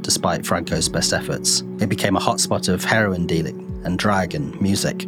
despite Franco's best efforts. It became a hotspot of heroin dealing and drag and music.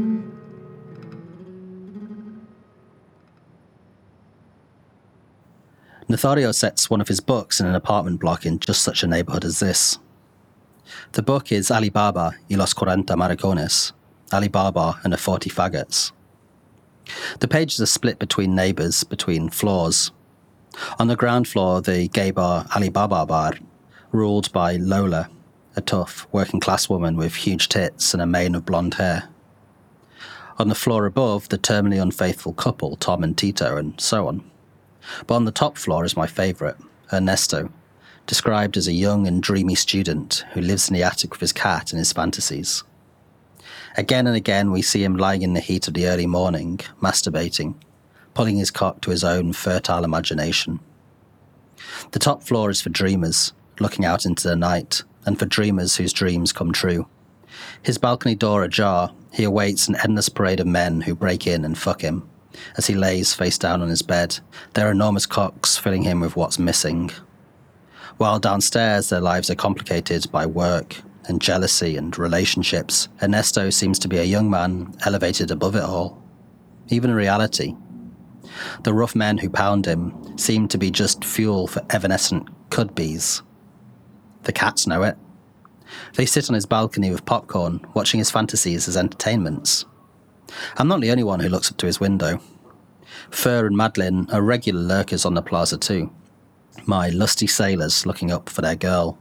Lothario sets one of his books in an apartment block in just such a neighborhood as this. The book is Ali Baba y los 40 maricones, Ali Baba and the 40 faggots. The pages are split between neighbours, between floors. On the ground floor, the gay bar Ali Baba Bar, ruled by Lola, a tough, working-class woman with huge tits and a mane of blonde hair. On the floor above, the terminally unfaithful couple, Tom and Tito, and so on. But on the top floor is my favourite, Ernesto, described as a young and dreamy student who lives in the attic with his cat and his fantasies. Again and again we see him lying in the heat of the early morning, masturbating, pulling his cock to his own fertile imagination. The top floor is for dreamers, looking out into the night, and for dreamers whose dreams come true. His balcony door ajar, he awaits an endless parade of men who break in and fuck him, as he lays face down on his bed, their enormous cocks filling him with what's missing. While downstairs their lives are complicated by work and jealousy and relationships, Ernesto seems to be a young man elevated above it all. Even in reality, the rough men who pound him seem to be just fuel for evanescent could-bees. The cats know it. They sit on his balcony with popcorn, watching his fantasies as entertainments. I'm not the only one who looks up to his window. Fur and Madeline are regular lurkers on the plaza too. My lusty sailors looking up for their girl.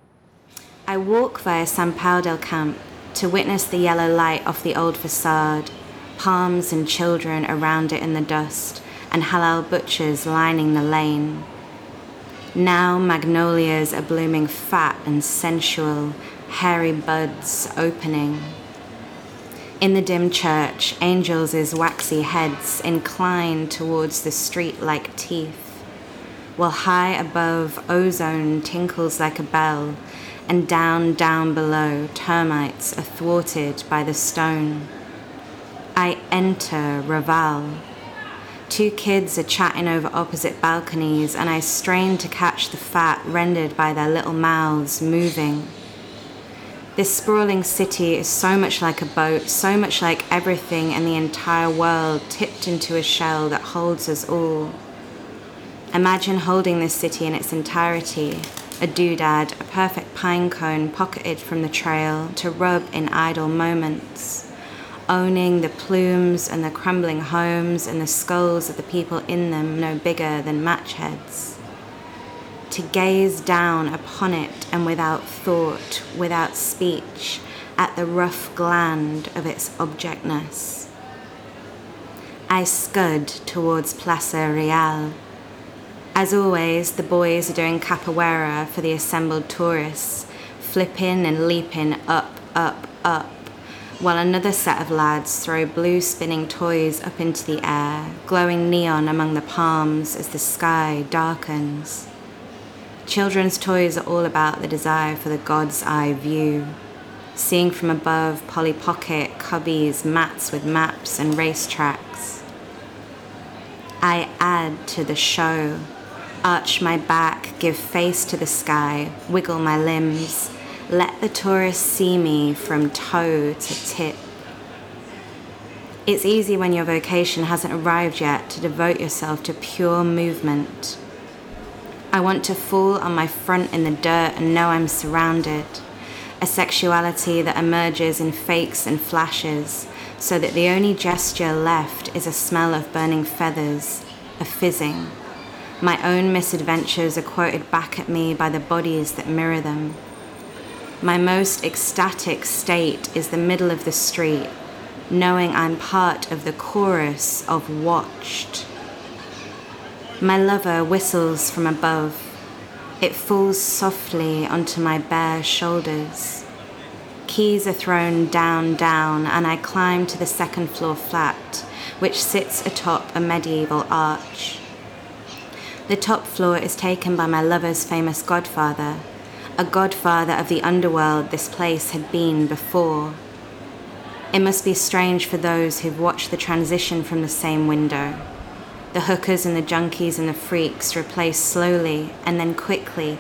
I walk via San Pau del Camp to witness the yellow light off the old facade, palms and children around it in the dust, and halal butchers lining the lane. Now magnolias are blooming fat and sensual, hairy buds opening. In the dim church, angels' waxy heads incline towards the street like teeth, while high above ozone tinkles like a bell, and down below termites are thwarted by the stone. I enter Raval. 2 kids are chatting over opposite balconies, and I strain to catch the fat rendered by their little mouths moving. This sprawling city is so much like a boat, so much like everything in the entire world tipped into a shell that holds us all. Imagine holding this city in its entirety, a doodad, a perfect pine cone pocketed from the trail to rub in idle moments, owning the plumes and the crumbling homes and the skulls of the people in them no bigger than match heads. To gaze down upon it and without thought, without speech, at the rough gland of its objectness. I scud towards Plaza Real. As always, the boys are doing capoeira for the assembled tourists, flipping and leaping up, while another set of lads throw blue spinning toys up into the air, glowing neon among the palms as the sky darkens. Children's toys are all about the desire for the God's eye view. Seeing from above, Polly Pocket, cubbies, mats with maps and racetracks. I add to the show, arch my back, give face to the sky, wiggle my limbs, let the tourists see me from toe to tip. It's easy when your vocation hasn't arrived yet to devote yourself to pure movement. I want to fall on my front in the dirt and know I'm surrounded. A sexuality that emerges in fakes and flashes, so that the only gesture left is a smell of burning feathers, a fizzing. My own misadventures are quoted back at me by the bodies that mirror them. My most ecstatic state is the middle of the street, knowing I'm part of the chorus of watched. My lover whistles from above. It falls softly onto my bare shoulders. Keys are thrown down, and I climb to the second floor flat, which sits atop a medieval arch. The top floor is taken by my lover's famous godfather, a godfather of the underworld this place had been before. It must be strange for those who've watched the transition from the same window. The hookers and the junkies and the freaks replaced slowly and then quickly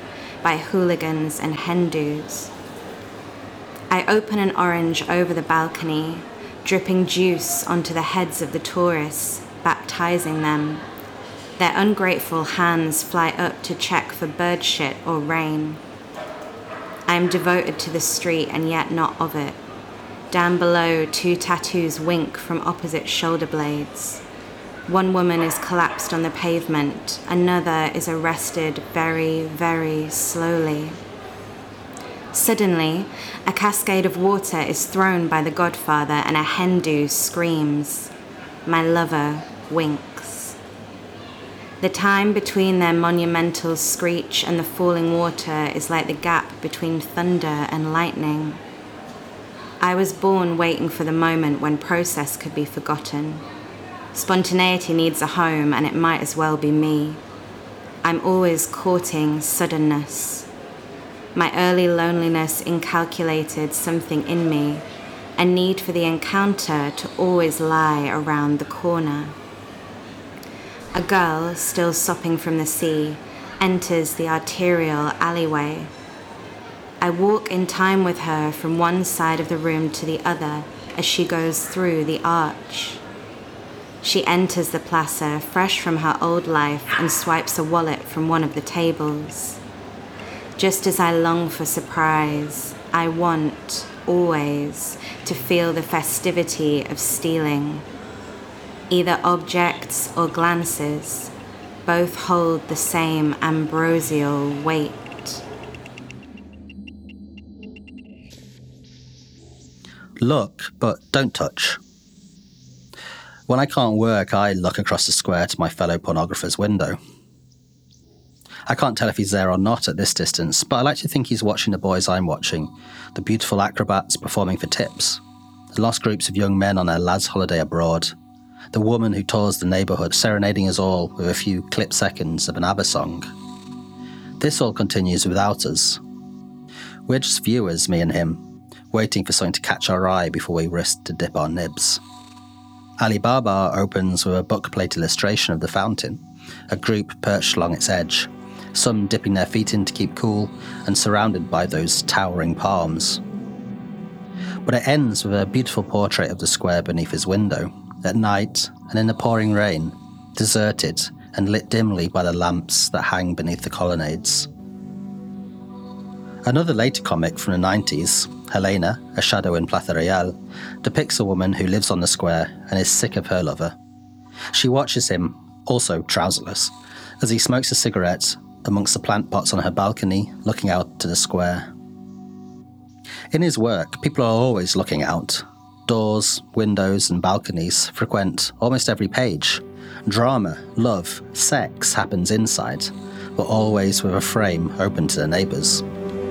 by hooligans and Hindus. I open an orange over the balcony, dripping juice onto the heads of the tourists, baptizing them. Their ungrateful hands fly up to check for bird shit or rain. I am devoted to the street and yet not of it. Down below, 2 tattoos wink from opposite shoulder blades. One woman is collapsed on the pavement, another is arrested very, very slowly. Suddenly, a cascade of water is thrown by the Godfather and a Hindu screams. My lover winks. The time between their monumental screech and the falling water is like the gap between thunder and lightning. I was born waiting for the moment when process could be forgotten. Spontaneity needs a home, and it might as well be me. I'm always courting suddenness. My early loneliness inculcated something in me, a need for the encounter to always lie around the corner. A girl, still sopping from the sea, enters the arterial alleyway. I walk in time with her from one side of the room to the other as she goes through the arch. She enters the plaza fresh from her old life and swipes a wallet from one of the tables. Just as I long for surprise, I want, always, to feel the festivity of stealing. Either objects or glances, both hold the same ambrosial weight. Look, but don't touch. When I can't work, I look across the square to my fellow pornographer's window. I can't tell if he's there or not at this distance, but I like to think he's watching the boys I'm watching, the beautiful acrobats performing for tips, the lost groups of young men on their lads' holiday abroad, the woman who tours the neighbourhood serenading us all with a few clip seconds of an ABBA song. This all continues without us. We're just viewers, me and him, waiting for something to catch our eye before we risk to dip our nibs. Alibaba opens with a book-plate illustration of the fountain, a group perched along its edge, some dipping their feet in to keep cool and surrounded by those towering palms. But it ends with a beautiful portrait of the square beneath his window, at night and in the pouring rain, deserted and lit dimly by the lamps that hang beneath the colonnades. Another later comic from the 90s, Helena, a shadow in Plaza Real, depicts a woman who lives on the square and is sick of her lover. She watches him, also trouserless, as he smokes a cigarette amongst the plant pots on her balcony, looking out to the square. In his work, people are always looking out. Doors, windows, and balconies frequent almost every page. Drama, love, sex happens inside, but always with a frame open to the neighbours.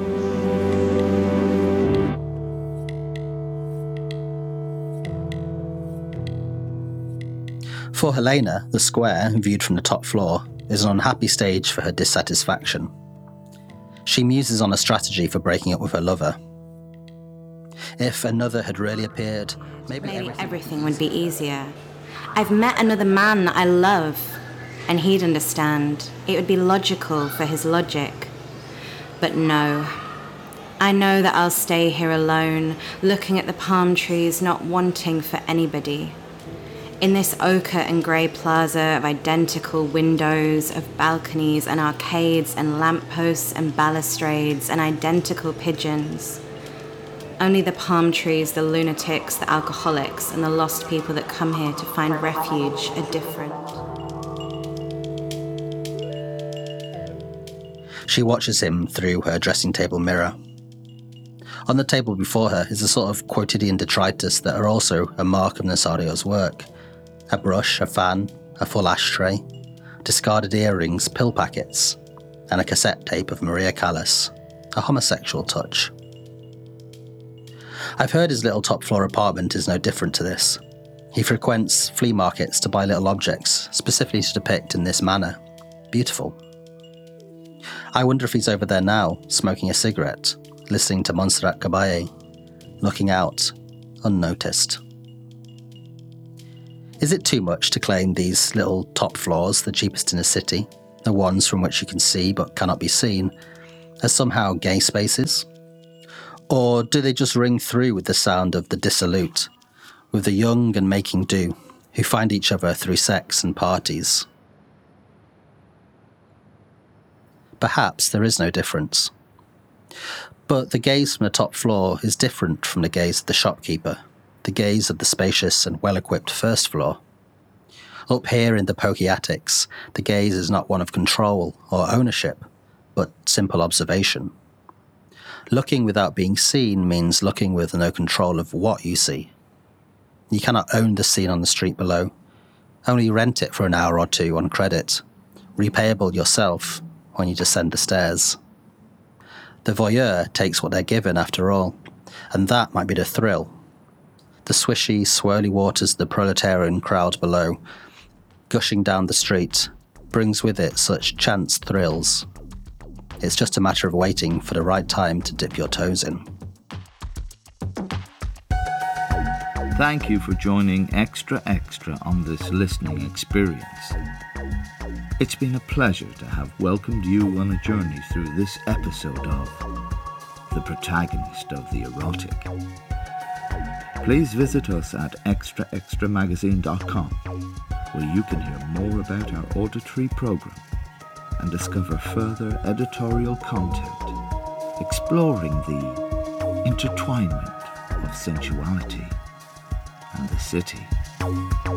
For Helena, the square, viewed from the top floor, is an unhappy stage for her dissatisfaction. She muses on a strategy for breaking up with her lover. If another had really appeared, maybe everything would be easier. I've met another man that I love, and he'd understand. It would be logical for his logic. But no. I know that I'll stay here alone, looking at the palm trees, not wanting for anybody. In this ochre and grey plaza of identical windows, of balconies and arcades and lampposts and balustrades and identical pigeons. Only the palm trees, the lunatics, the alcoholics, and the lost people that come here to find refuge are different. She watches him through her dressing table mirror. On the table before her is a sort of quotidian detritus that are also a mark of Nasario's work. A brush, a fan, a full ashtray, discarded earrings, pill packets, and a cassette tape of Maria Callas, a homosexual touch. I've heard his little top-floor apartment is no different to this. He frequents flea markets to buy little objects, specifically to depict in this manner. Beautiful. I wonder if he's over there now, smoking a cigarette, listening to Montserrat Caballé, looking out, unnoticed. Is it too much to claim these little top floors, the cheapest in a city, the ones from which you can see but cannot be seen, as somehow gay spaces? Or do they just ring through with the sound of the dissolute, with the young and making do, who find each other through sex and parties? Perhaps there is no difference. But the gaze from the top floor is different from the gaze of the shopkeeper, the gaze of the spacious and well-equipped first floor. Up here in the pokey attics, the gaze is not one of control or ownership, but simple observation. Looking without being seen means looking with no control of what you see. You cannot own the scene on the street below, only rent it for an hour or two on credit, repayable yourself when you descend the stairs. The voyeur takes what they're given after all, and that might be the thrill. The swishy, swirly waters of the proletarian crowd below, gushing down the street, brings with it such chance thrills. It's just a matter of waiting for the right time to dip your toes in. Thank you for joining Extra Extra on this listening experience. It's been a pleasure to have welcomed you on a journey through this episode of The Protagonist of the Erotic. Please visit us at extraextramagazine.com, where you can hear more about our auditory program and discover further editorial content exploring the intertwinement of sensuality and the city.